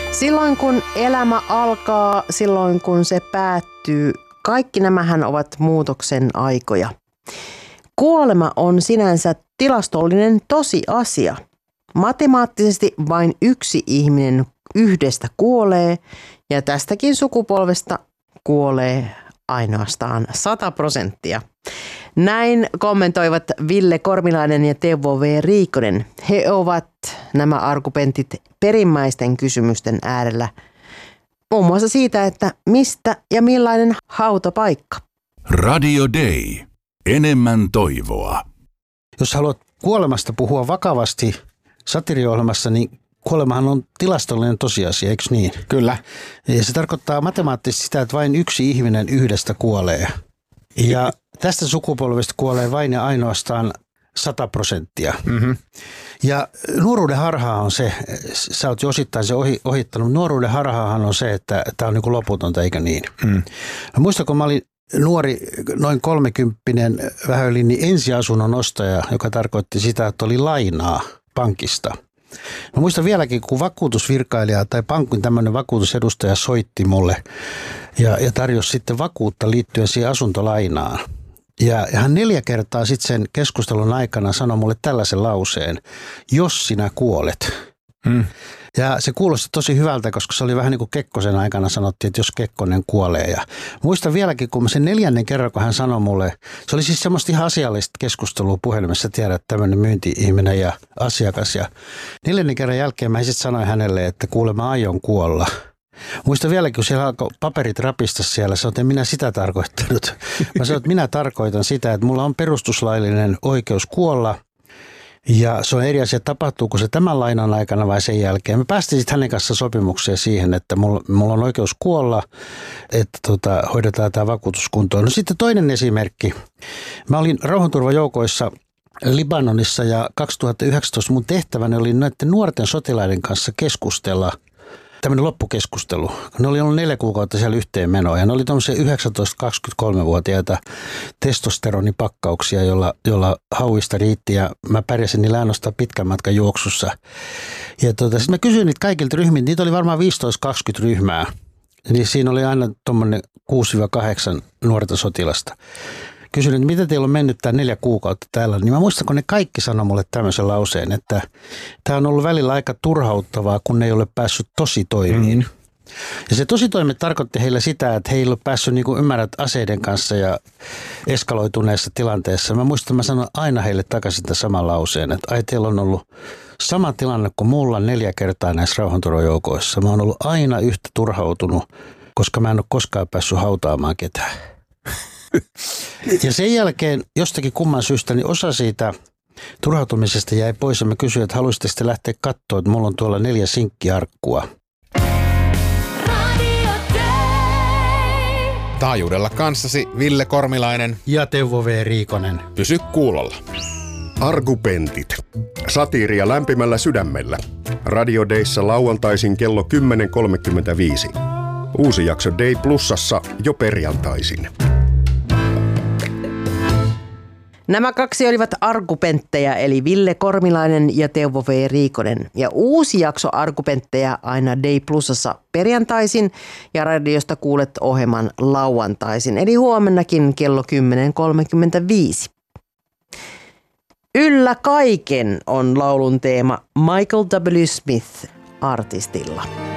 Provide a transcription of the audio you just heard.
Silloin kun elämä alkaa, silloin kun se päättyy, kaikki nämähän ovat muutoksen aikoja. Kuolema on sinänsä tilastollinen tosiasia. Matemaattisesti vain yksi ihminen yhdestä kuolee ja tästäkin sukupolvesta kuolee ainoastaan 100%. Näin kommentoivat Ville Kormilainen ja Teuvo V. Riikonen. He ovat nämä argumentit perimmäisten kysymysten äärellä. Muun muassa siitä, että mistä ja millainen hautapaikka. Radio Day. Enemmän toivoa. Jos haluat kuolemasta puhua vakavasti satiiriohjelmassa, niin kuolemahan on tilastollinen tosiasia, eikö niin? Kyllä. Ja se tarkoittaa matemaattisesti sitä, että vain yksi ihminen yhdestä kuolee. Ja tästä sukupolvesta kuolee vain ja ainoastaan 100%. Mm-hmm. Ja nuoruuden harhaa on se, sä oot jo osittain se ohittanut, nuoruuden harhaahan on se, että tämä on niin kuin loputonta, eikä niin. Muistan, kun mä olin nuori, noin 30, vähän yli, niin ensiasunnon ostaja, joka tarkoitti sitä, että oli lainaa pankista. Mä muistan vieläkin, kun vakuutusvirkailija tai pankin tämmöinen vakuutusedustaja soitti mulle ja tarjosi sitten vakuutta liittyen siihen asuntolainaan. Ja hän 4 kertaa sitten sen keskustelun aikana sanoi mulle tällaisen lauseen, jos sinä kuolet. Ja se kuulosti tosi hyvältä, koska se oli vähän niin kuin Kekkosen aikana sanottiin, että jos Kekkonen kuolee. Ja muistan vieläkin, kun mä sen 4. kerran, kun hän sanoi mulle, se oli siis semmoista ihan asiallista keskustelua puhelimessa, tiedät, tämmöinen myynti-ihminen ja asiakas. Ja 4. kerran jälkeen mä sitten sanoin hänelle, että kuule, mä aion kuolla. Muistan vieläkin, kun siellä alkoi paperit rapista siellä, sanoin, että en minä sitä tarkoittanut. Mä sanoin, että minä tarkoitan sitä, että mulla on perustuslaillinen oikeus kuolla. Ja se on eri asia, tapahtuuko se tämän lainan aikana vai sen jälkeen. Me päästiin sitten hänen kanssa sopimukseen siihen, että mulla on oikeus kuolla, että hoidetaan tämä vakuutuskuntoon. No sitten toinen esimerkki. Mä olin rauhanturvajoukoissa Libanonissa ja 2019 mun tehtäväni oli näiden nuorten sotilaiden kanssa keskustella. Tämmöinen loppukeskustelu. Ne oli ollut 4 kuukautta siellä yhteen menoa ja ne oli tämmöisiä 19-23-vuotiaita testosteronipakkauksia, jolla hauista riitti ja mä pärjäsin niillä ainoastaan pitkän matkan juoksussa. Ja sitten mä kysyin niitä kaikilta ryhmiltä, niitä oli varmaan 15-20 ryhmää. Niin siinä oli aina tuommoinen 6-8 nuorta sotilasta. Kysyin, että mitä teillä on mennyt tämä 4 kuukautta täällä, niin mä muistan, kun ne kaikki sanoi mulle tämmöisen lauseen, että tämä on ollut välillä aika turhauttavaa, kun ne ei ole päässyt tositoimiin. Ja se tositoimet tarkoitti heille sitä, että he ei ole päässyt niin kuin ymmärrät aseiden kanssa ja eskaloituneessa tilanteessa. Mä muistan, että mä sanoin aina heille takaisin tämän saman lauseen, että ai teillä on ollut sama tilanne kuin mulla 4 kertaa näissä rauhanturvajoukoissa. Mä oon ollut aina yhtä turhautunut, koska mä en ole koskaan päässyt hautaamaan ketään. Ja sen jälkeen jostakin kumman syystä niin osa siitä turhautumisesta jäi pois ja mä kysyin, että haluaisitte sitten lähteä katsoa, että mulla on tuolla 4 sinkkiarkkua. Taajuudella kanssasi Ville Kormilainen ja Teuvo V. Riikonen. Pysy kuulolla. Argumentit. Satiiria lämpimällä sydämellä. Radio Dayssa lauantaisin kello 10.35. Uusi jakso Day Plusassa jo perjantaisin. Nämä 2 olivat argumentteja, eli Ville Kormilainen ja Teuvo V. Riikonen. Ja uusi jakso argumentteja aina Day Plusassa perjantaisin ja radiosta kuulet ohjelman lauantaisin, eli huomennakin kello 10.35. Yllä kaiken on laulun teema Michael W. Smith artistilla.